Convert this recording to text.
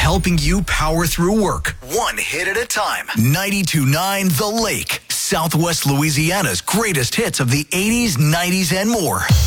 helping you power through work, one hit at a time. 92.9 The Lake, Southwest Louisiana's greatest hits of the 80s, 90s, and more.